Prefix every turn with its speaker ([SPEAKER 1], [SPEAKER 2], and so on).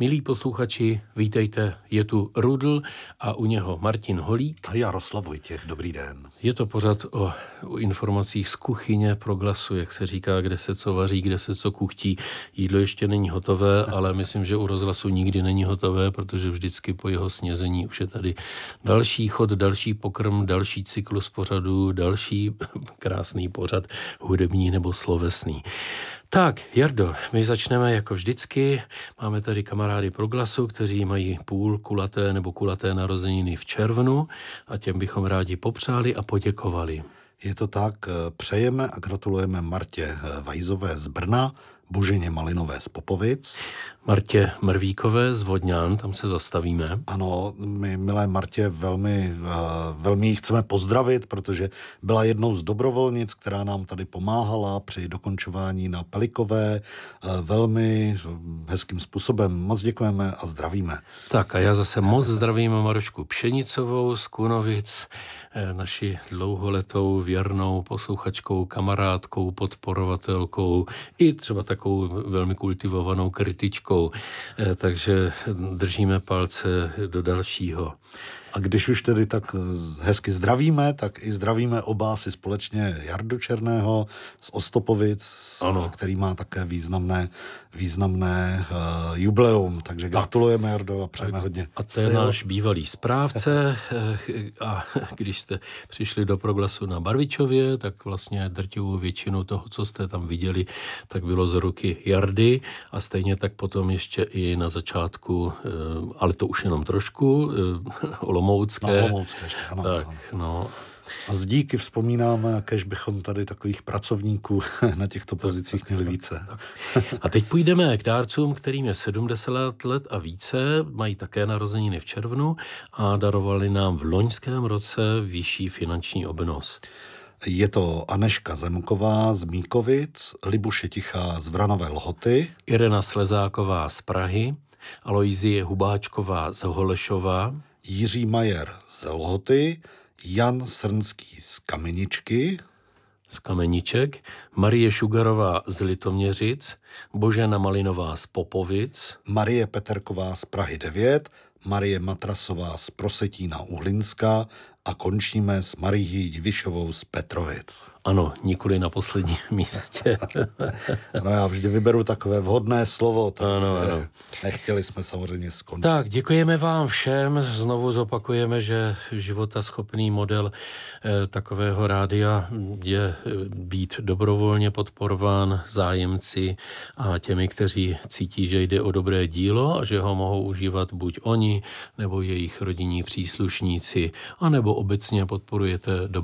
[SPEAKER 1] Milí posluchači, vítejte, je tu Rudl a u něho Martin Holík.
[SPEAKER 2] A Jaroslav Vojtěch, dobrý den.
[SPEAKER 1] Je to pořad o informacích z kuchyně pro glasu, jak se říká, kde se co vaří, kde se co kuchtí. Jídlo ještě není hotové, ale myslím, že u rozhlasu nikdy není hotové, protože vždycky po jeho snězení už je tady další chod, další pokrm, další cyklus pořadu, další krásný pořad, hudební nebo slovesný. Tak, Jardo, my začneme jako vždycky. Máme tady kamarády pro glasu, kteří mají půl kulaté nebo kulaté narozeniny v červnu a těm bychom rádi popřáli a poděkovali.
[SPEAKER 2] Je to tak, přejeme a gratulujeme Martě Vajzové z Brna, Boženě Malinové z Popovic.
[SPEAKER 1] Martě Mrvíkové z Vodňan, tam se zastavíme.
[SPEAKER 2] Ano, my milé Martě velmi ji chceme pozdravit, protože byla jednou z dobrovolnic, která nám tady pomáhala při dokončování na Pelikové velmi hezkým způsobem. Moc děkujeme a zdravíme.
[SPEAKER 1] Tak a já zase moc zdravím Marošku Pšenicovou z Kunovic, naši dlouholetou věrnou posluchačkou, kamarádkou, podporovatelkou i třeba takovou velmi kultivovanou kritičkou. Takže držíme palce do dalšího.
[SPEAKER 2] A když už tedy tak hezky zdravíme, tak i zdravíme oba si společně Jardu Černého z Ostopovic, který má také významné jubileum. Takže gratulujeme, Jardo, a přejeme hodně.
[SPEAKER 1] A to je náš bývalý správce. A když jste přišli do Proglasu na Barvičově, tak vlastně drtivou většinu toho, co jste tam viděli, tak bylo z ruky Jardy a stejně tak potom ještě i na začátku, ale to už jenom trošku, Olomoucké ještě,
[SPEAKER 2] ano.
[SPEAKER 1] Tak, no.
[SPEAKER 2] A z díky vzpomínáme, kež bychom tady takových pracovníků na těchto pozicích měli více.
[SPEAKER 1] A teď půjdeme k dárcům, kterým je 70 let a více, mají také narozeniny v červnu a darovali nám v loňském roce vyšší finanční obnos.
[SPEAKER 2] Je to Aneška Zemková z Míkovic, Libuše Tichá z Vranové Lhoty,
[SPEAKER 1] Irena Slezáková z Prahy, Aloizie Hubáčková z Holešova,
[SPEAKER 2] Jiří Majer z Lhoty, Jan Srnský z
[SPEAKER 1] Kameniček, Marie Šugarová z Litoměřic, Božena Malinová z Popovic,
[SPEAKER 2] Marie Peterková z Prahy 9, Marie Matrasová z Prosetína Uhlinská a končíme s Marií Divišovou z Petrovic.
[SPEAKER 1] Ano, nikoli na posledním místě.
[SPEAKER 2] No já vždy vyberu takové vhodné slovo, takže
[SPEAKER 1] ano.
[SPEAKER 2] Nechtěli jsme samozřejmě skončit.
[SPEAKER 1] Tak, děkujeme vám všem. Znovu zopakujeme, že životaschopný model takového rádia je být dobrovolně podporován zájemci a těmi, kteří cítí, že jde o dobré dílo a že ho mohou užívat buď oni, nebo jejich rodinní příslušníci, anebo obecně podporujete dobré